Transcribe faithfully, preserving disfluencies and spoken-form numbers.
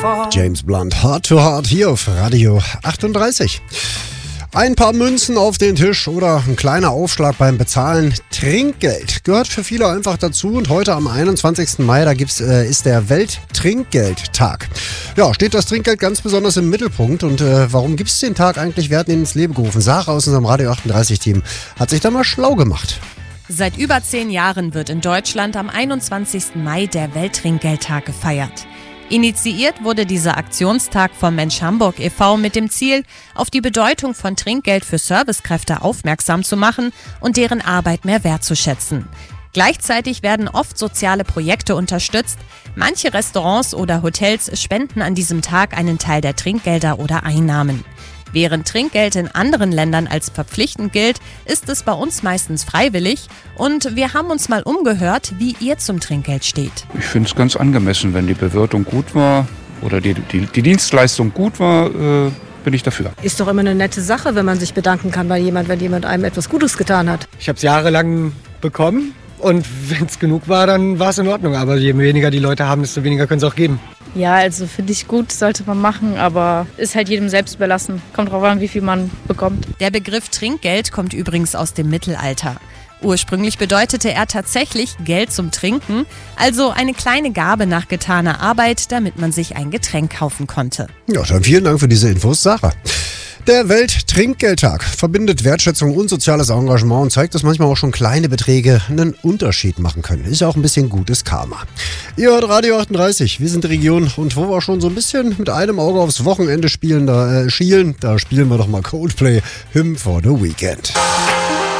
James Blunt, Heart to Heart hier auf Radio achtunddreißig. Ein paar Münzen auf den Tisch oder ein kleiner Aufschlag beim Bezahlen. Trinkgeld gehört für viele einfach dazu und heute am einundzwanzigsten Mai, da gibt's, äh, ist der Welttrinkgeldtag. Ja, steht das Trinkgeld ganz besonders im Mittelpunkt und äh, warum gibt's den Tag eigentlich? Wir hatten ihn ins Leben gerufen. Sarah aus unserem Radio achtunddreißig-Team hat sich da mal schlau gemacht. Seit über zehn Jahren wird in Deutschland am einundzwanzigsten Mai der Welttrinkgeldtag gefeiert. Initiiert wurde dieser Aktionstag vom Mensch Hamburg e V mit dem Ziel, auf die Bedeutung von Trinkgeld für Servicekräfte aufmerksam zu machen und deren Arbeit mehr wertzuschätzen. Gleichzeitig werden oft soziale Projekte unterstützt. Manche Restaurants oder Hotels spenden an diesem Tag einen Teil der Trinkgelder oder Einnahmen. Während Trinkgeld in anderen Ländern als verpflichtend gilt, ist es bei uns meistens freiwillig. Und wir haben uns mal umgehört, wie ihr zum Trinkgeld steht. Ich finde es ganz angemessen, wenn die Bewirtung gut war oder die, die, die Dienstleistung gut war, äh, bin ich dafür. Ist doch immer eine nette Sache, wenn man sich bedanken kann bei jemand, wenn jemand einem etwas Gutes getan hat. Ich habe es jahrelang bekommen und wenn es genug war, dann war es in Ordnung. Aber je weniger die Leute haben, desto weniger können sie auch geben. Ja, also finde ich gut, sollte man machen, aber ist halt jedem selbst überlassen. Kommt drauf an, wie viel man bekommt. Der Begriff Trinkgeld kommt übrigens aus dem Mittelalter. Ursprünglich bedeutete er tatsächlich Geld zum Trinken, also eine kleine Gabe nach getaner Arbeit, damit man sich ein Getränk kaufen konnte. Ja, dann vielen Dank für diese Infos, Sarah. Der Welttrinkgeldtag verbindet Wertschätzung und soziales Engagement und zeigt, dass manchmal auch schon kleine Beträge einen Unterschied machen können. Ist ja auch ein bisschen gutes Karma. Ihr hört Radio achtunddreißig, wir sind die Region und wo wir schon so ein bisschen mit einem Auge aufs Wochenende spielen, da, äh, schielen, da spielen wir doch mal Coldplay, Hymn for the Weekend.